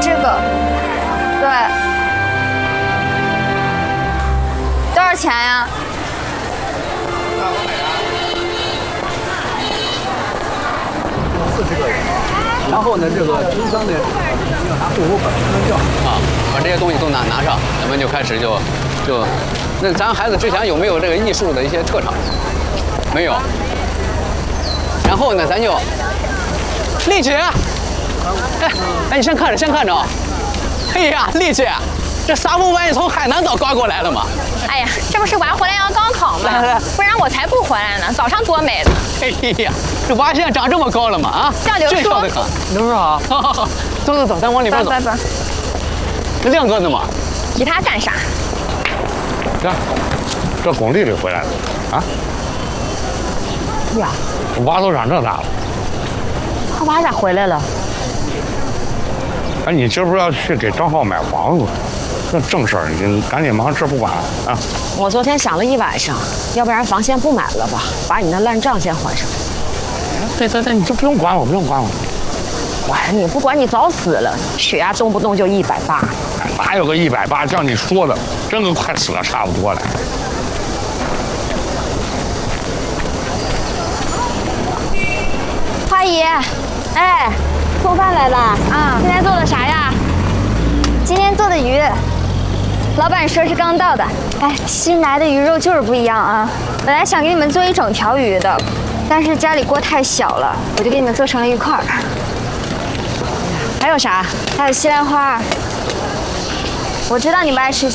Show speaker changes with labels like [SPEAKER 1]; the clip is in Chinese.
[SPEAKER 1] 这个，对，多少钱呀？
[SPEAKER 2] 40个人。然后呢，这个冰箱呢，要拿户口本身份证
[SPEAKER 3] 啊，把这些东西都拿上，咱们就开始就，那咱孩子之前有没有这个艺术的一些特长？没有。然后呢，咱就，丽姐，哎，你先看着啊。哎呀，丽姐，这啥不玩意从海南岛刮过来了吗？
[SPEAKER 4] 哎呀，这不是娃回来要高考吗？
[SPEAKER 3] 来，
[SPEAKER 4] 不然我才不回来呢。早上多美的。
[SPEAKER 3] 哎呀，这娃现在长这么高了吗？啊，
[SPEAKER 4] 叫刘叔，
[SPEAKER 3] 这跳得很。刘叔好，走，咱往里边走。
[SPEAKER 4] 走。
[SPEAKER 3] 这亮哥呢嘛？
[SPEAKER 4] 提他干啥？
[SPEAKER 5] 呀，这工地里回来的啊？
[SPEAKER 6] 呀，
[SPEAKER 5] 娃都长这大了。
[SPEAKER 6] 他娃咋回来了？
[SPEAKER 5] 哎，你这不是要去给张浩买房子？这正事儿，你赶紧忙，这不管啊！
[SPEAKER 6] 我昨天想了一晚上，要不然房先不买了吧，把你那烂账先还上。
[SPEAKER 5] 对，你这不用管我，不用管我。
[SPEAKER 6] 管你不管你早死了，血压动不动就180。
[SPEAKER 5] 哎，哪有个180？叫你说的，真跟快死了差不多了。
[SPEAKER 1] 花姨，哎，做饭来了啊？今天做的啥呀？今天做的鱼，老板说是刚到的。哎，新来的鱼肉就是不一样啊！本来想给你们做一整条鱼的，但是家里锅太小了，我就给你们做成了一块儿。
[SPEAKER 6] 还有啥？
[SPEAKER 1] 还有西兰花。我知道你们爱吃